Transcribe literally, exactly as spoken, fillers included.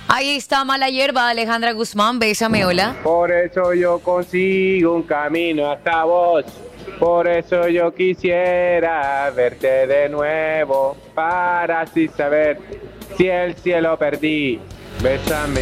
Ahí está Mala Hierba, Alejandra Guzmán, bésame, hola. Por eso yo consigo un camino hasta vos. Por eso yo quisiera verte de nuevo, para así saber si el cielo perdí. Bésame.